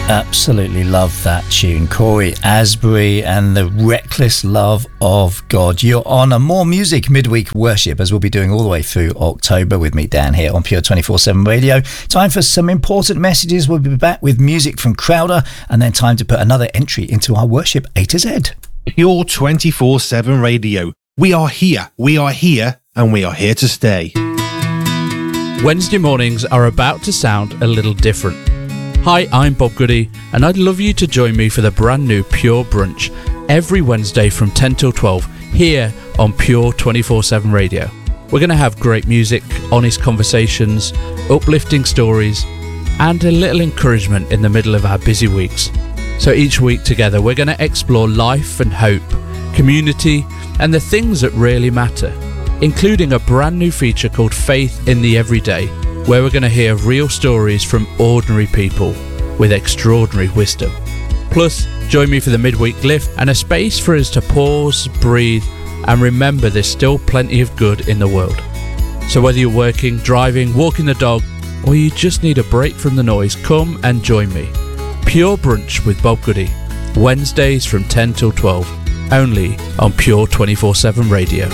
Absolutely love that tune. Corey Asbury and the Reckless Love of God. You're on a More Music midweek worship, as we'll be doing all the way through October with me, Dan, here on Pure 24/7 Radio. Time for some important messages. We'll be back with music from Crowder, and then time to put another entry into our worship A to Z. Pure 24/7 Radio. We are here, and we are here to stay. Wednesday mornings are about to sound a little different. Hi, I'm Bob Goody, and I'd love you to join me for the brand new Pure Brunch every Wednesday from 10 till 12 here on Pure 24/7 Radio. We're going to have great music, honest conversations, uplifting stories, and a little encouragement in the middle of our busy weeks. So each week together, we're going to explore life and hope, community, and the things that really matter, including a brand new feature called Faith in the Everyday, where we're going to hear real stories from ordinary people with extraordinary wisdom. Plus, join me for the midweek lift and a space for us to pause, breathe, and remember there's still plenty of good in the world. So whether you're working, driving, walking the dog, or you just need a break from the noise, come and join me. Pure Brunch with Bob Goody, Wednesdays from 10 till 12, only on Pure 24/7 Radio.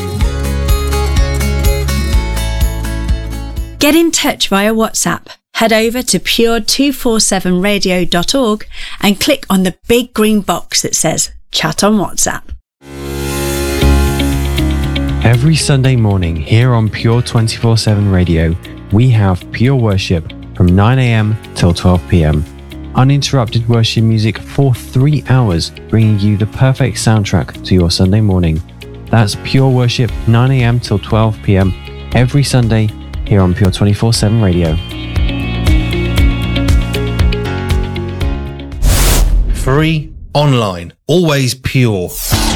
Get in touch via WhatsApp. Head over to pure247radio.org and click on the big green box that says Chat on WhatsApp. Every Sunday morning here on Pure 24/7 Radio, we have Pure Worship from 9 a.m. till 12 p.m. Uninterrupted worship music for 3 hours, bringing you the perfect soundtrack to your Sunday morning. That's Pure Worship, 9 a.m. till 12 p.m. every Sunday here on Pure 24/7 Radio. Free, online, always pure.